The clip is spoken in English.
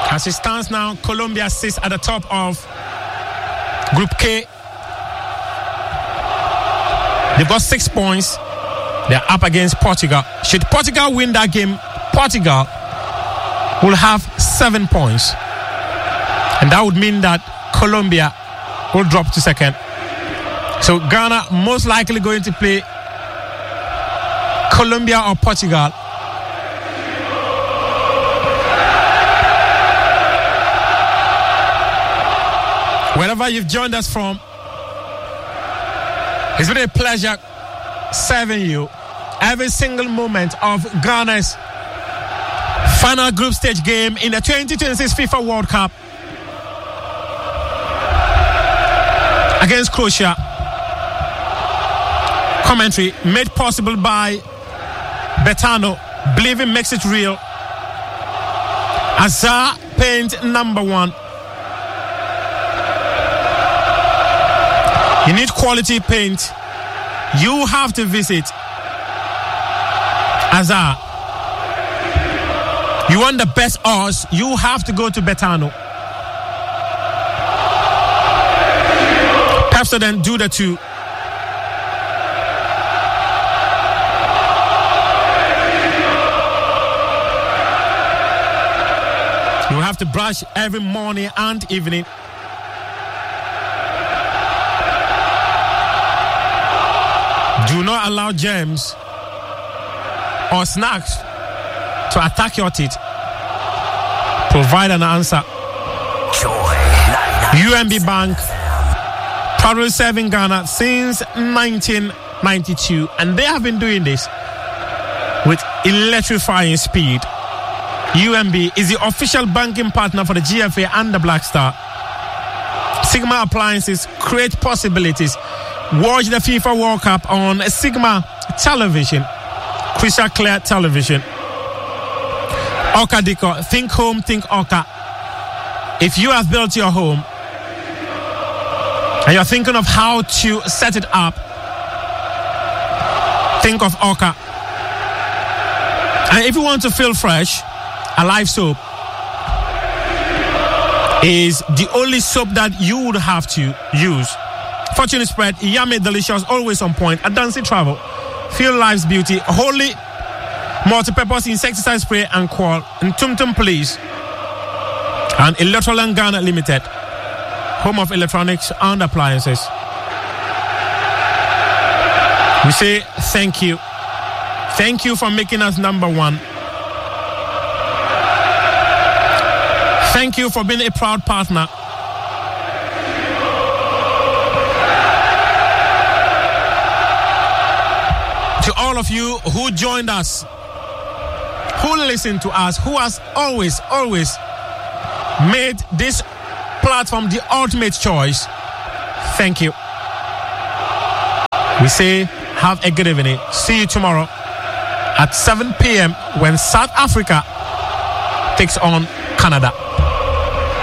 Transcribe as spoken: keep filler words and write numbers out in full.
As it stands now, Colombia sits at the top of Group K. They've got six points. They're up against Portugal. Should Portugal win that game, Portugal will have seven points. And that would mean that Colombia will drop to second. So Ghana most likely going to play Colombia or Portugal. Wherever you've joined us from, it's been a pleasure serving you every single moment of Ghana's final group stage game in the twenty twenty-six FIFA World Cup against Croatia. Commentary made possible by Betano. Believing makes it real. Azar paint number one. You need quality paint. You have to visit Azar. You want the best odds, you have to go to Betano. Pepsodent do the two. You have to brush every morning and evening. Do not allow germs or snacks to attack your teeth. Provide an answer. U M B Bank, proudly serving Ghana since nineteen ninety-two, and they have been doing this with electrifying speed. U M B is the official banking partner for the G F A and the Black Star. Sigma Appliances create possibilities. Watch the FIFA World Cup on Sigma Television, crystal clear television. Oka Diko, think home, think Oka. If you have built your home and you're thinking of how to set it up, think of Oka. And if you want to feel fresh, Alive Soap is the only soap that you would have to use. Fortune spread, yummy, delicious, always on point. Adansi Travel, feel life's beauty. Holy multi-purpose insecticide spray and qual. And Tum Tum Please. And Electroland Ghana Limited, home of electronics and appliances. We say thank you. Thank you for making us number one. Thank you for being a proud partner. To all of you who joined us, who listened to us, who has always, always made this platform the ultimate choice, thank you. We say have a good evening. See you tomorrow at seven p.m. when South Africa takes on Canada.